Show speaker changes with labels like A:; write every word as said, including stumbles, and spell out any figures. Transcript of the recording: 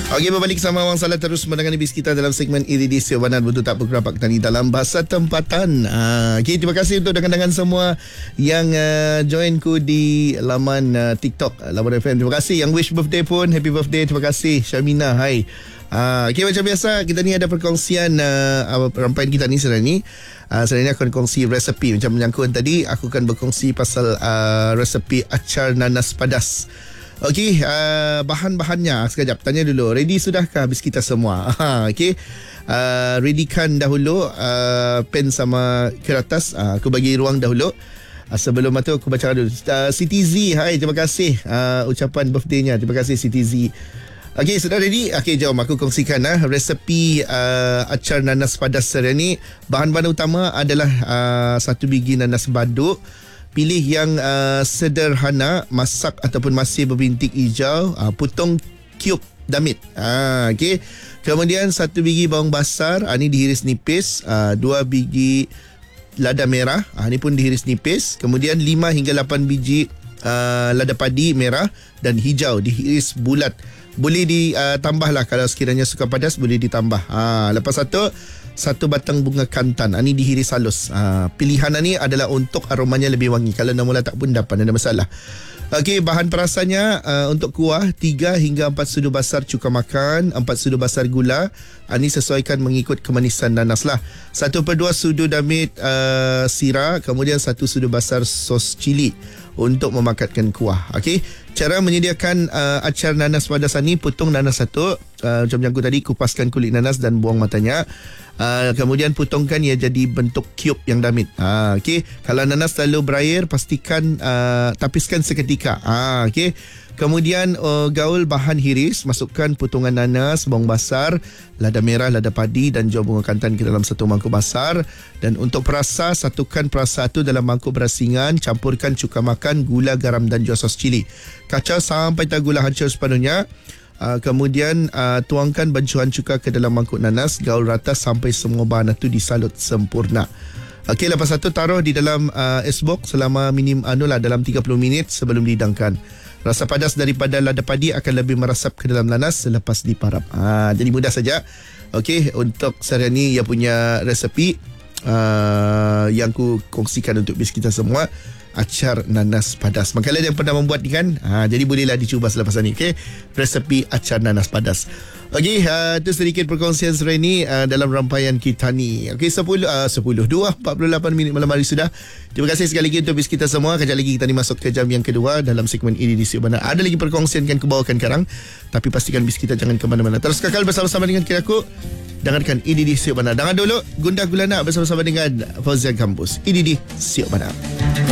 A: Okey, berbalik sama Awang Salah terus mendengar bis kita dalam segmen Iri di Siawanan Betul Tak Bergerak Tani dalam bahasa tempatan. Uh, okay, terima kasih untuk dengar-dengar semua yang uh, join ku di laman uh, TikTok Lawan F M. Terima kasih yang wish birthday pun, happy birthday. Terima kasih Syamina. Hai. Uh, okay, macam biasa kita ni ada perkongsian uh, rangkaian kita ni sekarang ni. Uh, sekarang ni aku akan kongsi resepi macam menyangkut tadi. Aku akan berkongsi pasal uh, resepi acar nanas padas. Okey, uh, bahan-bahannya sekejap tanya dulu. Ready sudahkah habis kita semua? Okey. Uh, readykan dahulu uh, pen sama kertas. Uh, aku bagi ruang dahulu. Uh, sebelum itu aku baca dulu. Uh, Siti Z, hai, terima kasih uh, ucapan birthday-nya. Terima kasih Siti Z. Okey, sudah ready? Okey, jom aku kongsikan uh, resepi uh, acar nanas padas hari ni. Bahan-bahan utama adalah uh, satu biji nanas baduk. Pilih yang uh, sederhana, masak ataupun masih berbintik hijau, uh, potong cube damit. Ah, okey. Kemudian satu biji bawang basar, ah, ni dihiris nipis, uh, dua biji lada merah, ah, ni pun dihiris nipis. Kemudian lima hingga lapan biji uh, lada padi merah dan hijau dihiris bulat. Boleh ditambahlah uh, kalau sekiranya suka padas, boleh ditambah. Ah, lepas satu satu batang bunga kantan. Ini dihiris halus. Ha, pilihan ini adalah untuk aromanya lebih wangi. Kalau nak mula tak pun dapat, tak ada masalah. Okey, bahan perasannya uh, untuk kuah tiga hingga empat sudu besar cuka makan, empat sudu besar gula. Ini sesuaikan mengikut kemanisan nanas lah. satu per dua sudu damit uh, sira, kemudian satu sudu besar sos cili untuk memakatkan kuah. Okey, cara menyediakan uh, acar nanas padas ni, potong nanas satu, uh, macam yang aku tadi, kupaskan kulit nanas dan buang matanya. Uh, kemudian potongkan ia jadi bentuk cube yang damit. Uh, okay. Kalau nanas terlalu berair, pastikan uh, tapiskan seketika. Uh, okay. Kemudian uh, gaul bahan hiris, masukkan potongan nanas, bawang basar, lada merah, lada padi dan jua bunga kantan ke dalam satu mangkuk besar. Dan untuk perasa, satukan perasa itu dalam mangkuk berasingan, campurkan cuka makan, gula, garam dan jua sos cili. Kacau sampai tak gula hancur sepenuhnya. Uh, kemudian uh, tuangkan bancuhan cuka ke dalam mangkuk nanas, gaul rata sampai semua bahan itu disalut sempurna. Okey, lepas itu taruh di dalam uh, es box selama minim anulah dalam tiga puluh minit sebelum dihidangkan. Rasa padas daripada lada padi akan lebih meresap ke dalam nanas selepas diparap. Ha, jadi mudah saja. Okey, untuk sehari ini ia punya resepi uh, yang ku kongsikan untuk bis kita semua. Acar nanas padas. Maka ada yang pernah membuat ni kan, ha, jadi bolehlah dicuba selepas ni. Okay? Resepi acar nanas padas. Okey, uh, itu sedikit perkongsian sore ini uh, dalam rangkaian kita ni. Okey, sepuluh, uh, sepuluh, dua, empat puluh lapan minit malam hari sudah. Terima kasih sekali lagi untuk bis kita semua. Kejap lagi kita ni masuk ke jam yang kedua dalam segmen ini di Siubana. Ada lagi perkongsian yang kubawakan sekarang, tapi pastikan bis kita jangan ke mana-mana. Terus kekal bersama-sama dengan kiraku. Dengarkan ini di Siubana. Dengar dulu Gundah Gulana bersama-sama dengan Fauzian Kampus. Ini di Siubana.